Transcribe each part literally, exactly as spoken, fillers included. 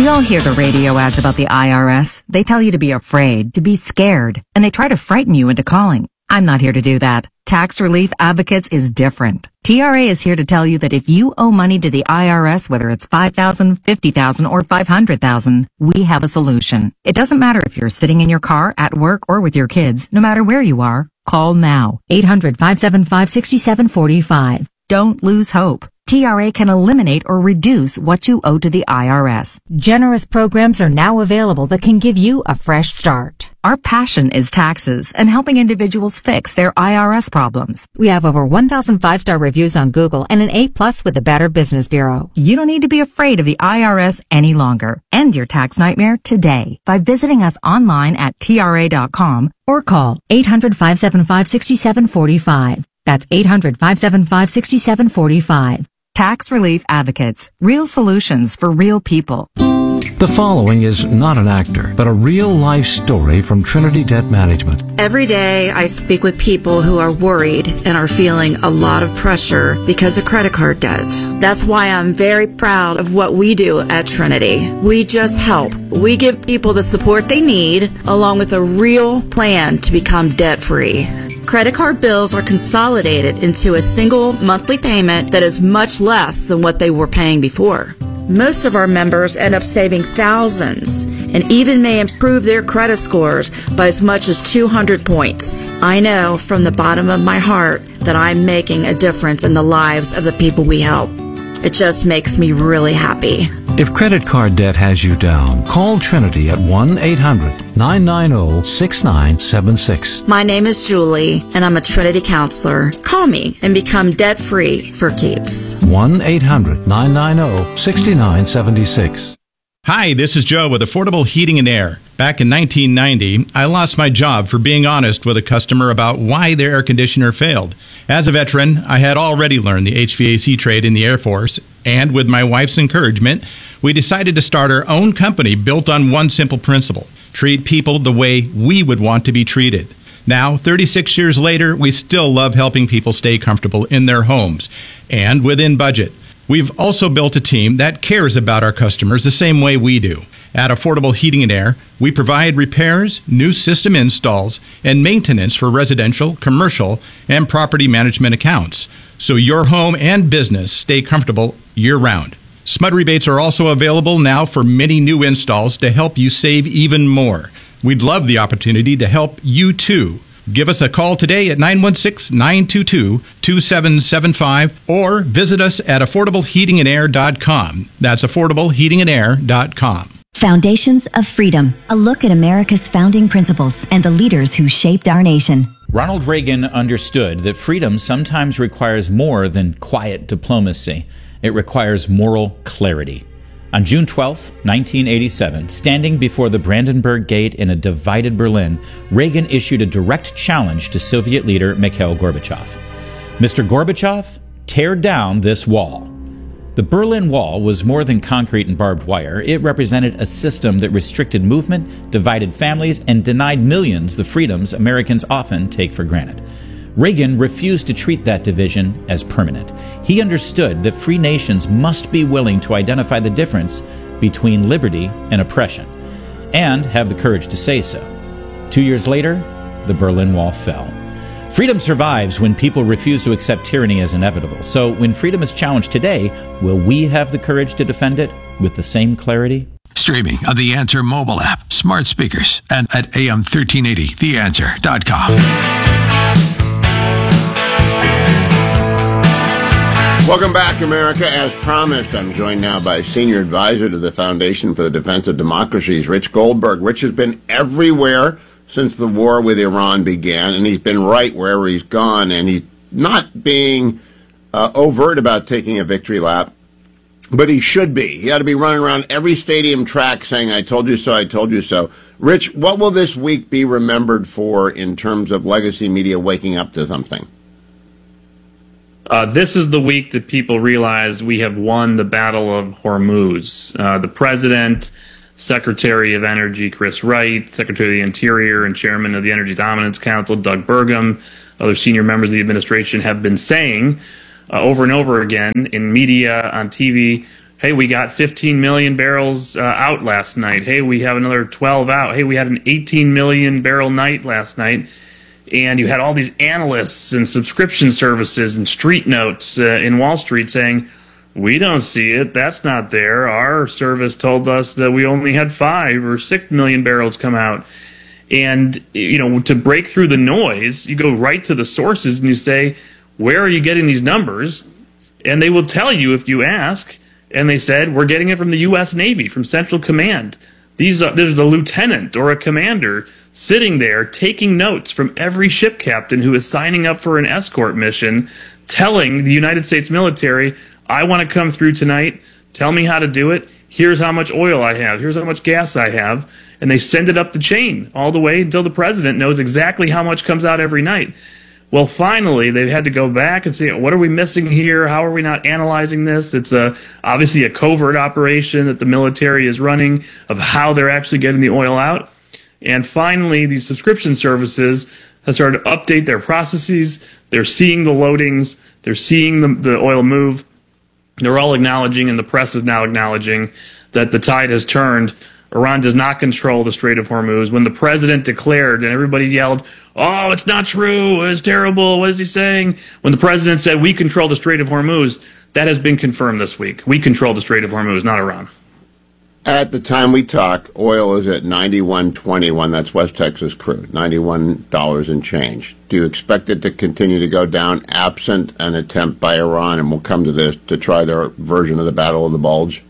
We all hear the radio ads about the I R S. They tell you to be afraid, to be scared, and they try to frighten you into calling. I'm not here to do that. Tax Relief Advocates is different. T R A is here to tell you that if you owe money to the I R S, whether it's five thousand dollars, fifty thousand dollars, or five hundred thousand dollars, we have a solution. It doesn't matter if you're sitting in your car, at work, or with your kids. No matter where you are, call now. eight hundred, five seven five, six seven four five. Don't lose hope. T R A can eliminate or reduce what you owe to the I R S. Generous programs are now available that can give you a fresh start. Our passion is taxes and helping individuals fix their I R S problems. We have over one thousand five-star reviews on Google and an A plus with the Better Business Bureau. You don't need to be afraid of the I R S any longer. End your tax nightmare today by visiting us online at T R A dot com or call eight hundred, five seven five, six seven four five. That's eight hundred, five seven five, six seven four five. Tax Relief Advocates. Real solutions for real people. The following is not an actor, but a real-life story from Trinity Debt Management. Every day I speak with people who are worried and are feeling a lot of pressure because of credit card debt. That's why I'm very proud of what we do at Trinity. We just help. We give people the support they need, along with a real plan to become debt-free. Credit card bills are consolidated into a single monthly payment that is much less than what they were paying before. Most of our members end up saving thousands and even may improve their credit scores by as much as two hundred points. I know from the bottom of my heart that I'm making a difference in the lives of the people we help. It just makes me really happy. If credit card debt has you down, call Trinity at one eight hundred, nine nine zero, six nine seven six. My name is Julie, and I'm a Trinity counselor. Call me and become debt-free for keeps. one eight hundred, nine nine zero, six nine seven six. Hi, this is Joe with Affordable Heating and Air. Back in nineteen ninety, I lost my job for being honest with a customer about why their air conditioner failed. As a veteran, I had already learned the H V A C trade in the Air Force, and with my wife's encouragement, we decided to start our own company built on one simple principle: treat people the way we would want to be treated. Now, thirty-six years later, we still love helping people stay comfortable in their homes and within budget. We've also built a team that cares about our customers the same way we do. At Affordable Heating and Air, we provide repairs, new system installs, and maintenance for residential, commercial, and property management accounts, so your home and business stay comfortable year-round. S M U D rebates are also available now for many new installs to help you save even more. We'd love the opportunity to help you too. Give us a call today at nine one six, nine two two, two seven seven five or visit us at affordable heating and air dot com. That's affordable heating and air dot com. Foundations of Freedom, a look at America's founding principles and the leaders who shaped our nation. Ronald Reagan understood that freedom sometimes requires more than quiet diplomacy. It requires moral clarity. On June twelfth, nineteen eighty-seven, standing before the Brandenburg Gate in a divided Berlin, Reagan issued a direct challenge to Soviet leader Mikhail Gorbachev. Mister Gorbachev, tear down this wall. The Berlin Wall was more than concrete and barbed wire. It represented a system that restricted movement, divided families, and denied millions the freedoms Americans often take for granted. Reagan refused to treat that division as permanent. He understood that free nations must be willing to identify the difference between liberty and oppression, and have the courage to say so. Two years later, the Berlin Wall fell. Freedom survives when people refuse to accept tyranny as inevitable. So when freedom is challenged today, will we have the courage to defend it with the same clarity? Streaming on the Answer mobile app, smart speakers, and at A M thirteen eighty, the answer dot com. Welcome back, America. As promised, I'm joined now by Senior Advisor to the Foundation for the Defense of Democracies, Rich Goldberg. Rich has been everywhere since the war with Iran began, and he's been right wherever he's gone, and he's not being uh, overt about taking a victory lap, but he should be. He ought to be running around every stadium track saying, I told you so, I told you so. Rich, what will this week be remembered for in terms of legacy media waking up to something? Uh, this is the week that people realize we have won the Battle of Hormuz. Uh, the President, Secretary of Energy Chris Wright, Secretary of the Interior and Chairman of the Energy Dominance Council Doug Burgum, other senior members of the administration have been saying uh, over and over again in media, on T V, Hey, we got fifteen million barrels uh, out last night. Hey, we have another twelve out. Hey, we had an eighteen million barrel night last night. And you had all these analysts and subscription services and street notes uh, in Wall Street saying, we don't see it. That's not there. Our service told us that we only had five or six million barrels come out. And, you know, to break through the noise, you go right to the sources and you say, where are you getting these numbers? And they will tell you if you ask. And they said, we're getting it from the U S Navy, from Central Command. These are, there's a lieutenant or a commander sitting there taking notes from every ship captain who is signing up for an escort mission, telling the United States military, I want to come through tonight. Tell me how to do it. Here's how much oil I have. Here's how much gas I have. And they send it up the chain all the way until the president knows exactly how much comes out every night. Well, finally, they've had to go back and say, what are we missing here? How are we not analyzing this? It's a, obviously a covert operation that the military is running of how they're actually getting the oil out. And finally, these subscription services have started to update their processes. They're seeing the loadings. They're seeing the, the oil move. They're all acknowledging, and the press is now acknowledging, that the tide has turned. Iran does not control the Strait of Hormuz. When the president declared and everybody yelled, oh, it's not true, it's terrible, what is he saying? When the president said, we control the Strait of Hormuz, that has been confirmed this week. We control the Strait of Hormuz, not Iran. At the time we talk, oil is at ninety-one twenty-one. That's West Texas crude, ninety-one dollars and change. Do you expect it to continue to go down absent an attempt by Iran, and we'll come to this, to try their version of the Battle of the Bulge?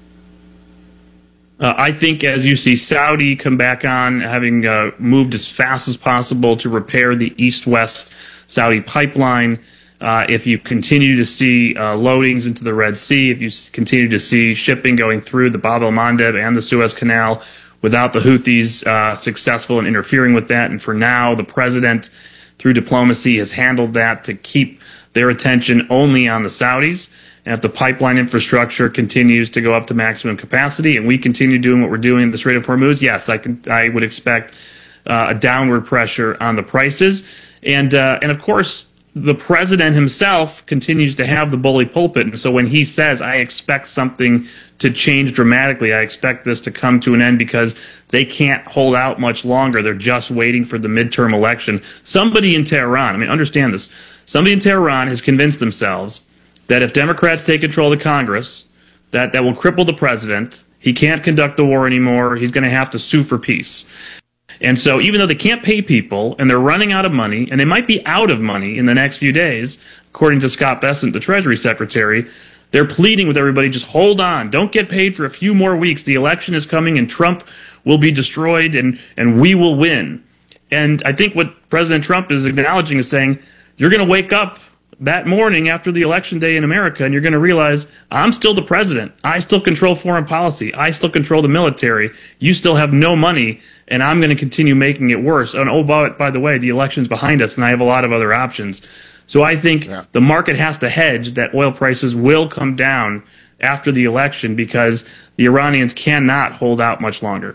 Uh, I think as you see Saudi come back on, having uh, moved as fast as possible to repair the east-west Saudi pipeline, uh, if you continue to see uh, loadings into the Red Sea, if you s- continue to see shipping going through the Bab el-Mandeb and the Suez Canal without the Houthis uh, successful in interfering with that, and for now the president, through diplomacy, has handled that to keep their attention only on the Saudis. And if the pipeline infrastructure continues to go up to maximum capacity and we continue doing what we're doing in the Strait of Hormuz, yes, I can, I would expect uh, a downward pressure on the prices. And, uh, and of course, the president himself continues to have the bully pulpit. And so when he says, I expect something to change dramatically, I expect this to come to an end because they can't hold out much longer. They're just waiting for the midterm election. Somebody in Tehran, I mean, understand this, somebody in Tehran has convinced themselves that if Democrats take control of the Congress, that, that will cripple the president. He can't conduct the war anymore. He's going to have to sue for peace. And so even though they can't pay people and they're running out of money, and they might be out of money in the next few days, according to Scott Bessent, the Treasury Secretary, they're pleading with everybody, just hold on. Don't get paid for a few more weeks. The election is coming and Trump will be destroyed and, and we will win. And I think what President Trump is acknowledging is saying, you're going to wake up that morning after the election day in America, and you're going to realize I'm still the president. I still control foreign policy. I still control the military. You still have no money, and I'm going to continue making it worse. And oh, by, by the way, the election's behind us, and I have a lot of other options. So I think yeah. the market has to hedge that oil prices will come down after the election because the Iranians cannot hold out much longer.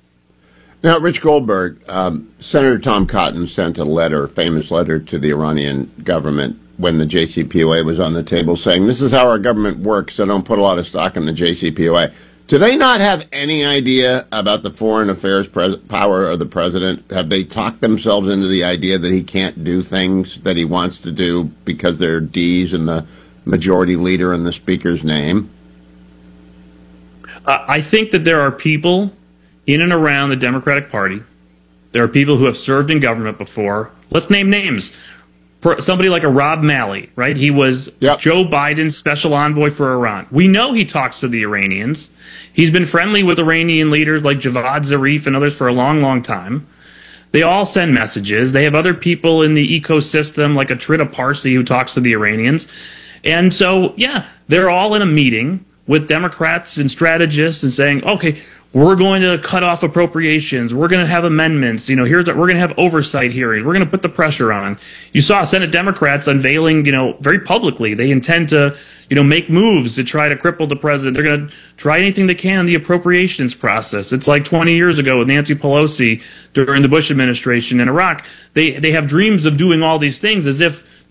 Now, Rich Goldberg, um, Senator Tom Cotton sent a letter, a famous letter to the Iranian government when the J C P O A was on the table saying, this is how our government works, so don't put a lot of stock in the J C P O A. Do they not have any idea about the foreign affairs pres- power of the president? Have they talked themselves into the idea that he can't do things that he wants to do because there are D's in the majority leader in the speaker's name? Uh, I think that there are people in and around the Democratic Party. There are people who have served in government before. Let's name names. Somebody like a Rob Malley, right? He was yep. Joe Biden's special envoy for Iran. We know he talks to the Iranians. He's been friendly with Iranian leaders like Javad Zarif and others for a long, long time. They all send messages. They have other people in the ecosystem like Atrida Parsi who talks to the Iranians. And so, yeah, they're all in a meeting with Democrats and strategists and saying, okay, we're going to cut off appropriations. We're going to have amendments. You know, here's we're going to have oversight hearings. We're going to put the pressure on. You saw Senate Democrats unveiling, you know, very publicly they intend to, you know, make moves to try to cripple the president. They're going to try anything they can in the appropriations process. It's like twenty years ago with Nancy Pelosi during the Bush administration in Iraq. They they have dreams of doing all these things as if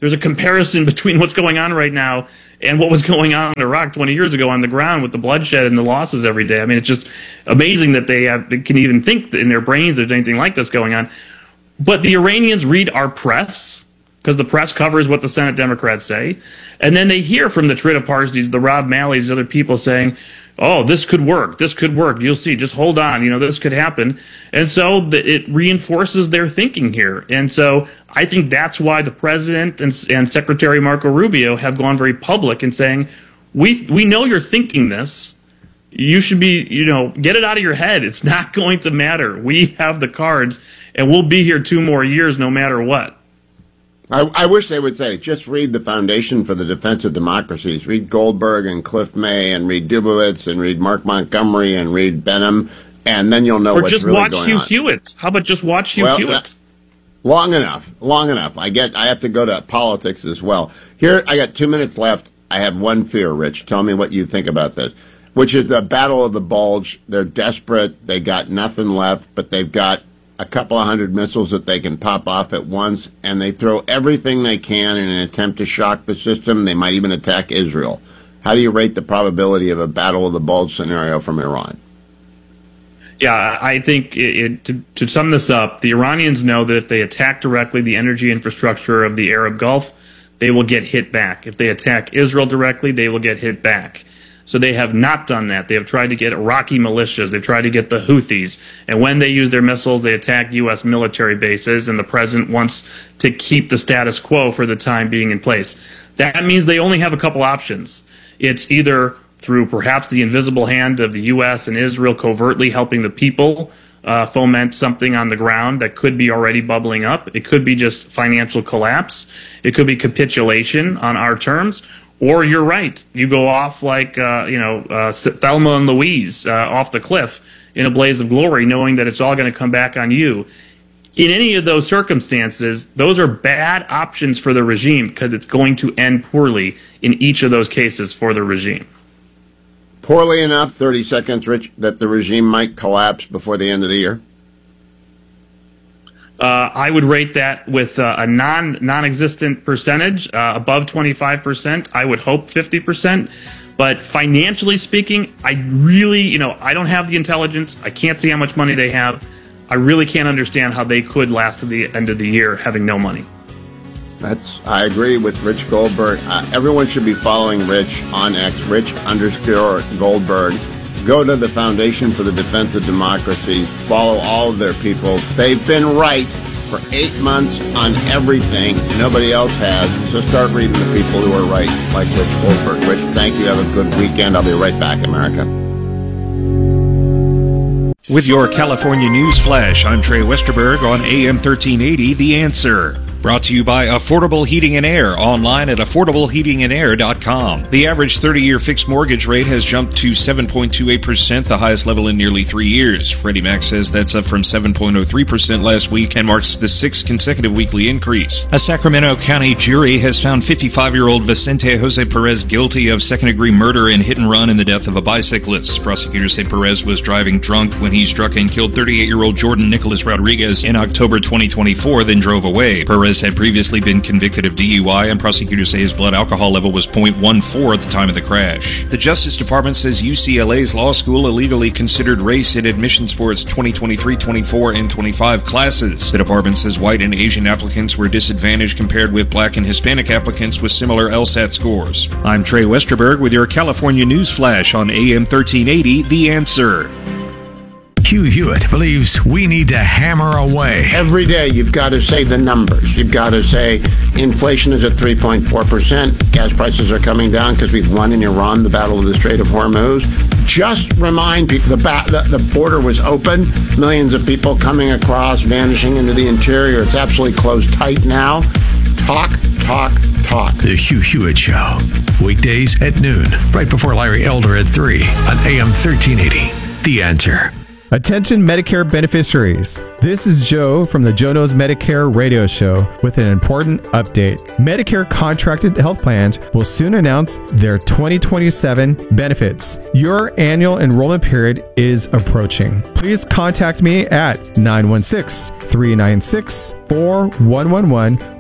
there's a comparison between what's going on right now and what was going on in Iraq twenty years ago on the ground with the bloodshed and the losses every day. I mean, it's just amazing that they, have, they can even think that in their brains there's anything like this going on. But the Iranians read our press, because the press covers what the Senate Democrats say, and then they hear from the Trita Parsis, the Rob Malleys, other people saying, oh, this could work, this could work, you'll see, just hold on, you know, this could happen. And so the, it reinforces their thinking here. And so I think that's why the president and, and Secretary Marco Rubio have gone very public in saying, we we know you're thinking this. You should be, you know, get it out of your head. It's not going to matter. We have the cards, and we'll be here two more years no matter what. I, I wish they would say, just read the Foundation for the Defense of Democracies. Read Goldberg and Cliff May and read Dubowitz and read Mark Montgomery and read Benham, and then you'll know or what's really going on. Or just watch Hugh Hewitt. How about just watch Hugh well, Hewitt? That, long enough. Long enough. I get. I have to go to politics as well. Here, I got two minutes left. I have one fear, Rich. Tell me what you think about this, which is the Battle of the Bulge. They're desperate. They got nothing left, but they've got a couple of hundred missiles that they can pop off at once, and they throw everything they can in an attempt to shock the system. They might even attack Israel. How do you rate the probability of a Battle of the Bulge scenario from Iran? Yeah, I think it, it, to, to sum this up, the Iranians know that if they attack directly the energy infrastructure of the Arab Gulf, they will get hit back. If they attack Israel directly, they will get hit back. So they have not done that. They have tried to get Iraqi militias. They've tried to get the Houthis. And when they use their missiles, they attack U S military bases, and the president wants to keep the status quo for the time being in place. That means they only have a couple options. It's either through perhaps the invisible hand of the U S and Israel covertly helping the people uh, foment something on the ground that could be already bubbling up. It could be just financial collapse. It could be capitulation on our terms. Or you're right, you go off like, uh, you know, uh, Thelma and Louise uh, off the cliff in a blaze of glory, knowing that it's all going to come back on you. In any of those circumstances, those are bad options for the regime because it's going to end poorly in each of those cases for the regime. Poorly enough, thirty seconds, Rich, that the regime might collapse before the end of the year? Uh, I would rate that with uh, a non, non-existent percentage, uh, above twenty-five percent. I would hope fifty percent. But financially speaking, I really, you know, I don't have the intelligence. I can't see how much money they have. I really can't understand how they could last to the end of the year having no money. That's, I agree with Rich Goldberg. Uh, everyone should be following Rich on X, Rich underscore Goldberg. Go to the Foundation for the Defense of Democracy. Follow all of their people. They've been right for eight months on everything. Nobody else has. So start reading the people who are right, like Rich Goldberg. Rich, thank you. Have a good weekend. I'll be right back, America. With your California News Flash, I'm Trey Westerberg on A M thirteen eighty, The Answer. Brought to you by Affordable Heating and Air, online at affordable heating and air dot com. The average thirty-year fixed mortgage rate has jumped to seven point two eight percent, the highest level in nearly three years. Freddie Mac says that's up from seven point oh three percent last week and marks the sixth consecutive weekly increase. A Sacramento County jury has found fifty-five-year-old Vicente Jose Perez guilty of second-degree murder and hit-and-run in the death of a bicyclist. Prosecutors say Perez was driving drunk when he struck and killed thirty-eight-year-old Jordan Nicholas Rodriguez in October twenty twenty-four, then drove away. Perez had previously been convicted of D U I, and prosecutors say his blood alcohol level was point one four at the time of the crash. The Justice Department says U C L A's law school illegally considered race in admissions for its twenty twenty-three, twenty-four, and twenty-five classes. The department says white and Asian applicants were disadvantaged compared with black and Hispanic applicants with similar LSAT scores. I'm Trey Westerberg with your California News Flash on A M thirteen eighty, The Answer. Hugh Hewitt believes we need to hammer away. Every day you've got to say the numbers. You've got to say inflation is at three point four percent. Gas prices are coming down because we've won in Iran the Battle of the Strait of Hormuz. Just remind people the, ba- the, the border was open. Millions of people coming across, vanishing into the interior. It's absolutely closed tight now. Talk, talk, talk. The Hugh Hewitt Show. Weekdays at noon, right before Larry Elder at three on A M thirteen eighty. The Answer. Attention Medicare beneficiaries. This is Joe from the Joe Knows Medicare radio show with an important update. Medicare contracted health plans will soon announce their twenty twenty-seven benefits. Your annual enrollment period is approaching. Please contact me at nine one six, three nine six, four one one one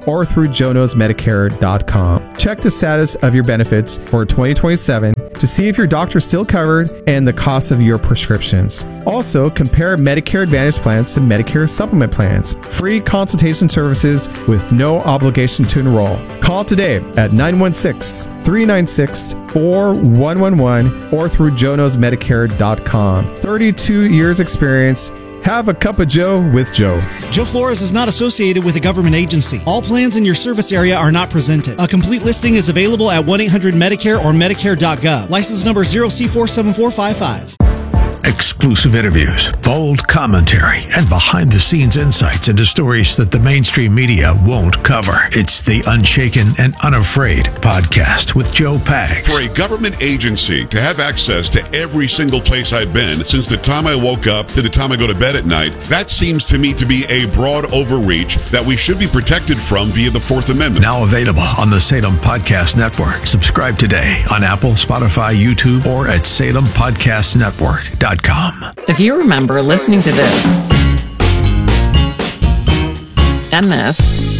or through jonos medicare dot com. Check the status of your benefits for twenty twenty-seven to see if your doctor's still covered and the cost of your prescriptions. Also, compare Medicare Advantage plans to Medicare Supplement plans. Free consultation services with no obligation to enroll. Call today at nine one six, three nine six, four one one one or through jonos medicare dot com. thirty-two years experience. Have a cup of Joe with Joe. Joe Flores is not associated with a government agency. All plans in your service area are not presented. A complete listing is available at one eight hundred Medicare or medicare dot gov. License number zero C four seven four five five. Exclusive interviews, bold commentary, and behind-the-scenes insights into stories that the mainstream media won't cover. It's the Unshaken and Unafraid podcast with Joe Pags. For a government agency to have access to every single place I've been since the time I woke up to the time I go to bed at night, that seems to me to be a broad overreach that we should be protected from via the Fourth Amendment. Now available on the Salem Podcast Network. Subscribe today on Apple, Spotify, YouTube, or at salem podcast network dot com. If you remember listening to this and this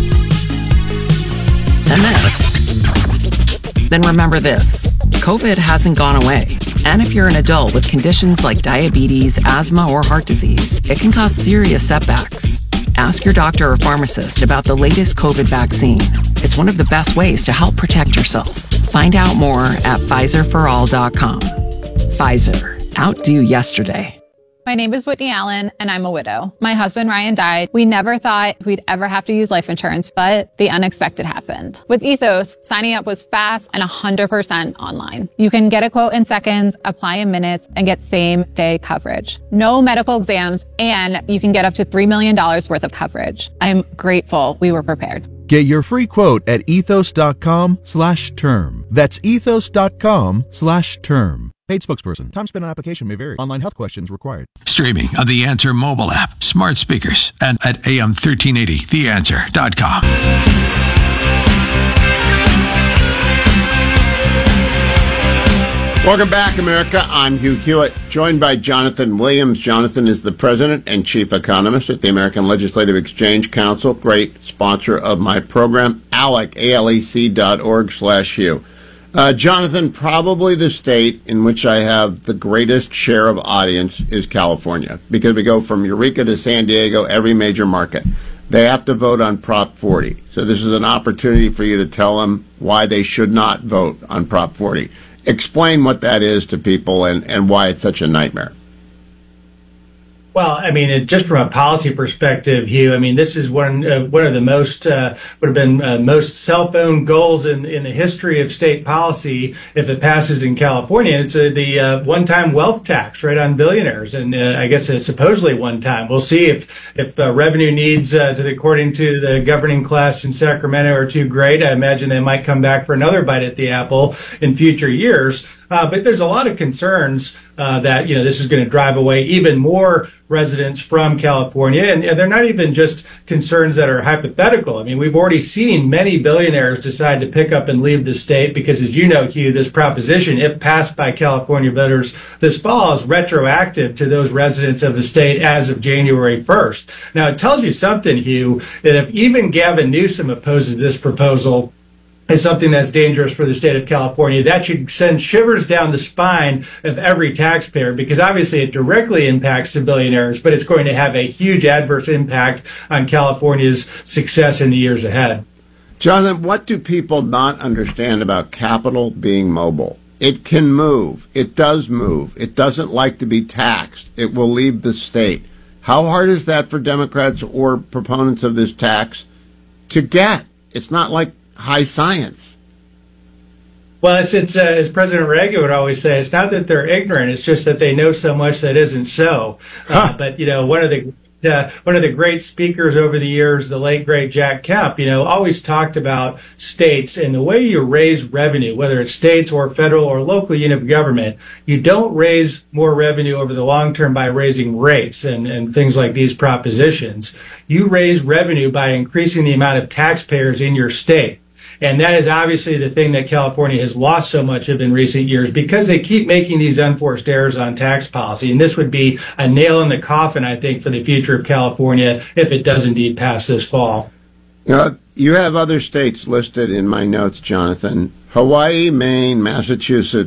and this, then remember this. COVID hasn't gone away. And if you're an adult with conditions like diabetes, asthma, or heart disease, it can cause serious setbacks. Ask your doctor or pharmacist about the latest COVID vaccine. It's one of the best ways to help protect yourself. Find out more at Pfizer for all dot com. Pfizer. Outdo yesterday. My name is Whitney Allen, and I'm a widow. My husband, Ryan, died. We never thought we'd ever have to use life insurance, but the unexpected happened. With Ethos, signing up was fast and one hundred percent online. You can get a quote in seconds, apply in minutes, and get same-day coverage. No medical exams, and you can get up to three million dollars worth of coverage. I'm grateful we were prepared. Get your free quote at ethos.com slash term. That's ethos.com slash term. Paid spokesperson. Time spent on application may vary. Online health questions required. Streaming on the Answer mobile app, smart speakers, and at A M thirteen eighty the answer dot com. Welcome back, America. I'm Hugh Hewitt, joined by Jonathan Williams. Jonathan is the president and chief economist at the American Legislative Exchange Council, great sponsor of my program, ALEC, A L E C dot org slash Hugh. Uh, Jonathan, probably the state in which I have the greatest share of audience is California, because we go from Eureka to San Diego, every major market. They have to vote on Prop forty. So this is an opportunity for you to tell them why they should not vote on Prop forty. Explain what that is to people and, and why it's such a nightmare. Well, I mean, it, just from a policy perspective, Hugh, I mean, this is one uh, one of the most, uh, would have been uh, most cell phone goals in, in the history of state policy if it passes in California. It's uh, the uh, one-time wealth tax, right, on billionaires. And uh, I guess it's supposedly one time. We'll see if, if uh, revenue needs, uh, to the, according to the governing class in Sacramento, are too great. I imagine they might come back for another bite at the apple in future years. Uh, but there's a lot of concerns uh, that, you know, this is going to drive away even more residents from California. And, and they're not even just concerns that are hypothetical. I mean, we've already seen many billionaires decide to pick up and leave the state because, as you know, Hugh, this proposition, if passed by California voters this fall, is retroactive to those residents of the state as of January first. Now, it tells you something, Hugh, that if even Gavin Newsom opposes this proposal, is something that's dangerous for the state of California. That should send shivers down the spine of every taxpayer, because obviously it directly impacts the billionaires, but it's going to have a huge adverse impact on California's success in the years ahead. Jonathan, what do people not understand about capital being mobile? It can move. It does move. It doesn't like to be taxed. It will leave the state. How hard is that for Democrats or proponents of this tax to get? It's not like high science. Well, it's, it's uh, as President Reagan would always say, it's not that they're ignorant, it's just that they know so much that isn't so. Uh, but, you know, one of the uh, one of the great speakers over the years, the late, great Jack Kemp, you know, always talked about states and the way you raise revenue, whether it's states or federal or local unit of government. You don't raise more revenue over the long term by raising rates and, and things like these propositions. You raise revenue by increasing the amount of taxpayers in your state. And that is obviously the thing that California has lost so much of in recent years, because they keep making these unforced errors on tax policy. And this would be a nail in the coffin, I think, for the future of California if it does indeed pass this fall. You know, You have other states listed in my notes, Jonathan. Hawaii, Maine, Massachusetts,